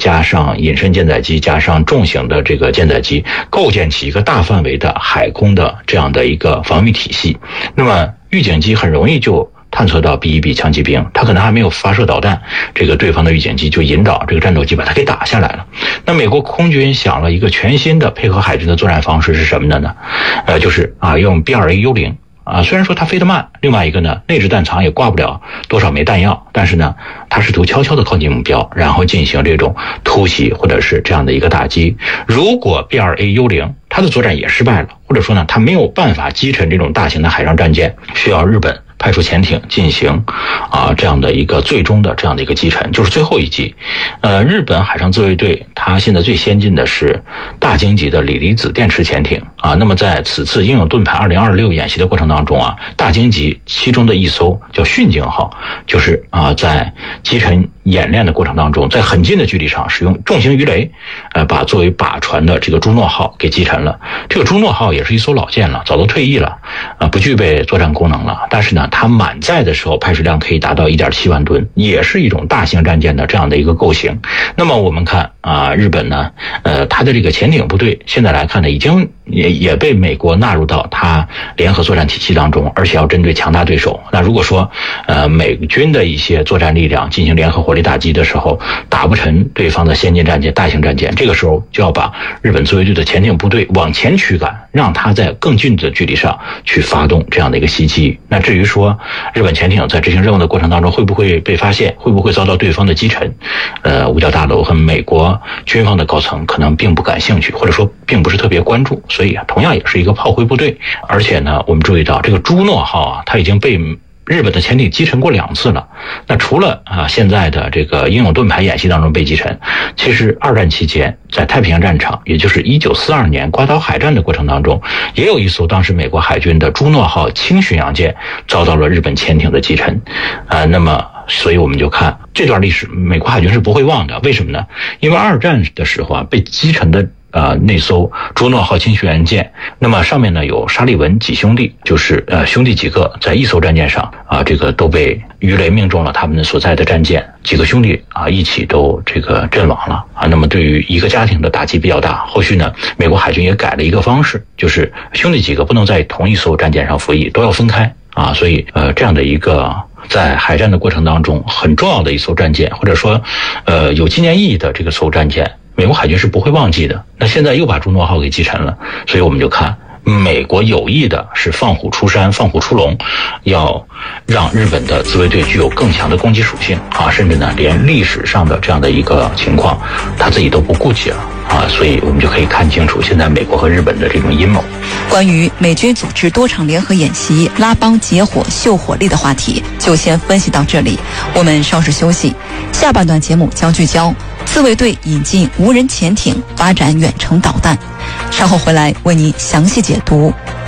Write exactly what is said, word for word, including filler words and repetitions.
加上隐身舰载机加上重型的这个舰载机，构建起一个大范围的海空的这样的一个防御体系。那么预警机很容易就探测到 B 一 B 强骑兵，他可能还没有发射导弹，这个对方的预警机就引导这个战斗机把它给打下来了。那美国空军想了一个全新的配合海军的作战方式是什么的呢？呃，就是啊用 B 二 A 幽灵。啊，虽然说它飞得慢，另外一个呢，内置弹仓也挂不了多少枚弹药，但是呢，它试图悄悄地靠近目标，然后进行这种突袭或者是这样的一个打击。如果 B 二 A 幽灵它的作战也失败了，或者说呢，它没有办法击沉这种大型的海上战舰，需要日本派出潜艇进行啊这样的一个最终的这样的一个击沉，就是最后一击。呃，日本海上自卫队它现在最先进的是大鲸级的锂离子电池潜艇啊。那么在此次英勇盾牌二零二六演习的过程当中啊，大鲸级其中的一艘叫训鲸号，就是啊在击沉演练的过程当中，在很近的距离上使用重型鱼雷，呃，把作为靶船的这个朱诺号给击沉了。这个朱诺号也是一艘老舰了，早都退役了，啊，不具备作战功能了。但是呢，它满载的时候排水量可以达到 一点七万吨，也是一种大型战舰的这样的一个构型。那么我们看啊，日本呢，呃，它的这个潜艇部队现在来看呢，已经也也被美国纳入到它联合作战体系当中，而且要针对强大对手。那如果说呃美军的一些作战力量进行联合火力打击的时候，打不沉对方的先进战舰、大型战舰，这个时候就要把日本自卫队的潜艇部队往前驱赶，让它在更近的距离上去发动这样的一个袭击。那至于说日本潜艇在执行任务的过程当中会不会被发现，会不会遭到对方的击沉，呃，五角大楼和美国军方的高层可能并不感兴趣，或者说并不是特别关注，所以啊，同样也是一个炮灰部队。而且呢，我们注意到这个朱诺号啊，它已经被日本的潜艇击沉过两次了。那除了啊现在的这个英勇盾牌演习当中被击沉，其实二战期间在太平洋战场，也就是一九四二年瓜岛海战的过程当中，也有一艘当时美国海军的朱诺号轻巡洋舰遭到了日本潜艇的击沉。呃，那么所以我们就看这段历史，美国海军是不会忘的。为什么呢？因为二战的时候啊，被击沉的呃，那艘朱诺号轻巡洋舰，那么上面呢有沙利文几兄弟，就是呃兄弟几个在一艘战舰上啊，这个都被鱼雷命中了他们所在的战舰，几个兄弟啊一起都这个阵亡了啊。那么对于一个家庭的打击比较大。后续呢，美国海军也改了一个方式，就是兄弟几个不能在同一艘战舰上服役，都要分开啊。所以呃这样的一个在海战的过程当中很重要的一艘战舰，或者说呃有纪念意义的这个艘战舰，美国海军是不会忘记的。那现在又把朱诺号给击沉了，所以我们就看美国有意的是放虎出山，放虎出笼，要让日本的自卫队具有更强的攻击属性啊，甚至呢连历史上的这样的一个情况他自己都不顾及了啊，所以我们就可以看清楚现在美国和日本的这种阴谋。 关于美军组织多场联合演习拉帮结伙秀火力的话题就先分析到这里，我们稍事休息，下半段节目将聚焦自卫队引进无人潜艇，发展远程导弹，稍后回来为您详细解读。